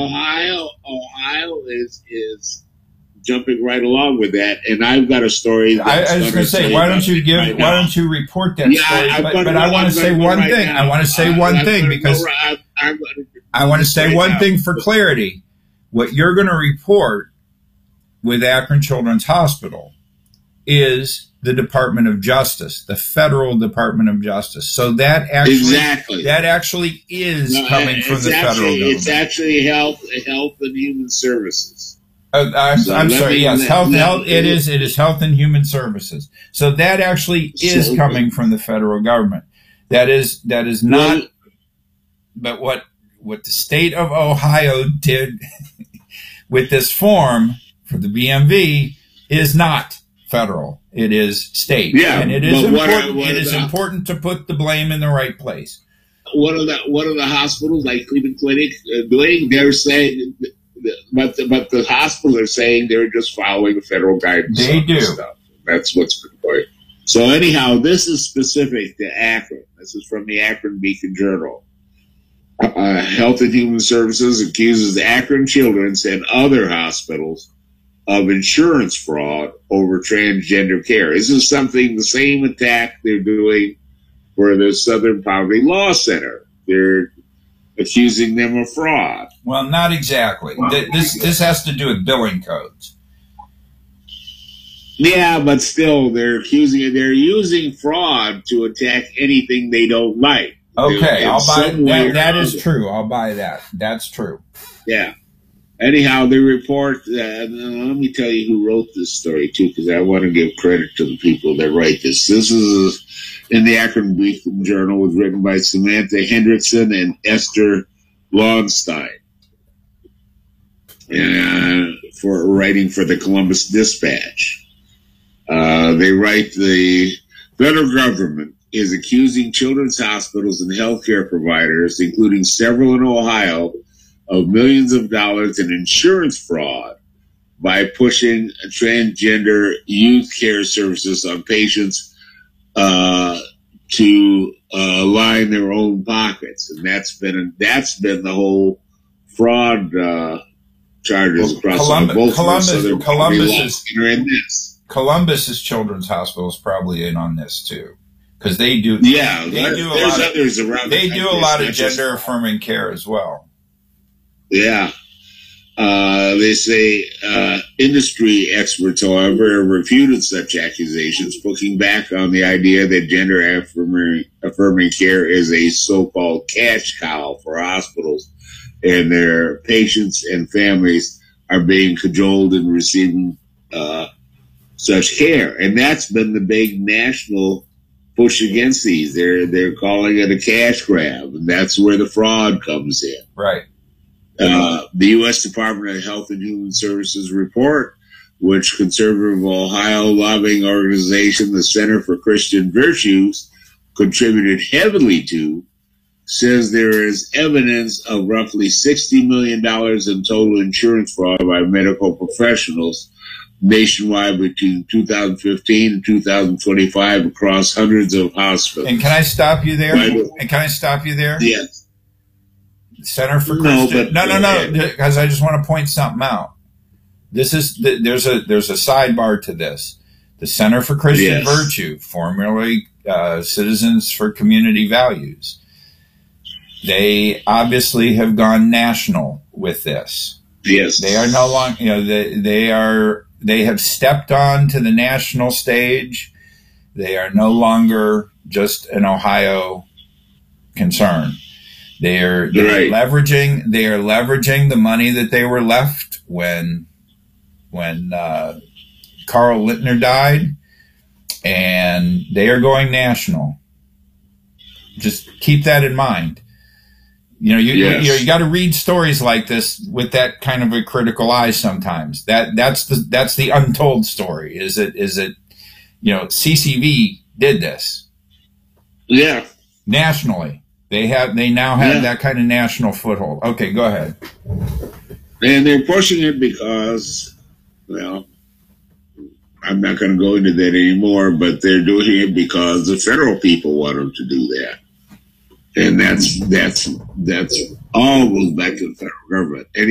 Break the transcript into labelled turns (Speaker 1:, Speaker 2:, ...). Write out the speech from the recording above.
Speaker 1: Ohio is jumping right along with that, and I've got a story.
Speaker 2: I was going to say, why don't you report that story? But I want to say one thing. I want to say one thing because I want to say one thing for clarity. What you're going to report with Akron Children's Hospital is the Department of Justice, the Federal Department of Justice. So that actually is coming from the federal government.
Speaker 1: It's actually Health and Human Services.
Speaker 2: I'm sorry. Yes, health. It is Health and Human Services. So that actually is coming from the federal government. That is not. But what the state of Ohio did with this form for the BMV is not federal. It is state. Yeah, and it is important. It is important to put the blame in the right place.
Speaker 1: What are the hospitals like Cleveland Clinic doing? They're saying, but the hospitals are saying they're just following the federal guidance.
Speaker 2: They do.
Speaker 1: Stuff. That's what's been going. So anyhow, this is specific to Akron. This is from the Akron Beacon Journal. Health and Human Services accuses Akron Children's and other hospitals of insurance fraud over transgender care. This is the same attack they're doing for the Southern Poverty Law Center. They're accusing them of fraud.
Speaker 2: Well, not exactly. This has to do with billing codes.
Speaker 1: Yeah, but still, they're using fraud to attack anything they don't like.
Speaker 2: Okay, I'll buy that. That is true. I'll buy that. That's true.
Speaker 1: Yeah. Anyhow, they report, let me tell you who wrote this story, too, because I want to give credit to the people that write this. This is in the Akron Beacon Journal. It was written by Samantha Hendrickson and Esther Launstein, for writing for the Columbus Dispatch. They write, the federal government is accusing children's hospitals and healthcare providers, including several in Ohio, of millions of dollars in insurance fraud by pushing transgender youth care services on patients to line their own pockets, and that's been the whole fraud charges across both
Speaker 2: Columbus's Children's Hospital is probably in on this too, because they do.
Speaker 1: Yeah,
Speaker 2: they do a lot of gender affirming care as well.
Speaker 1: Yeah. They say industry experts, however, have refuted such accusations, looking back on the idea that gender affirming care is a so-called cash cow for hospitals, and their patients and families are being cajoled in receiving such care. And that's been the big national push against these. They're calling it a cash grab, and that's where the fraud comes in.
Speaker 2: Right.
Speaker 1: The U.S. Department of Health and Human Services report, which conservative Ohio lobbying organization, the Center for Christian Virtues, contributed heavily to, says there is evidence of roughly $60 million in total insurance fraud by medical professionals nationwide between 2015 and 2025 across hundreds of hospitals.
Speaker 2: And can I stop you there?
Speaker 1: Yes.
Speaker 2: Center for Christian. No, because I just want to point something out. There's a sidebar to this. The Center for Christian Virtue, formerly Citizens for Community Values, they obviously have gone national with this.
Speaker 1: Yes,
Speaker 2: they are no longer. They have stepped on to the national stage. They are no longer just an Ohio concern. They are leveraging the money that they were left when Carl Littner died, and they are going national. Just keep that in mind. You got to read stories like this with that kind of a critical eye sometimes. That's the untold story. Is it CCV did this.
Speaker 1: Yeah.
Speaker 2: Nationally. They now have that kind of national foothold. Okay, go ahead.
Speaker 1: And they're pushing it because, well, I'm not going to go into that anymore, but they're doing it because the federal people want them to do that. And that's all goes back to the federal government.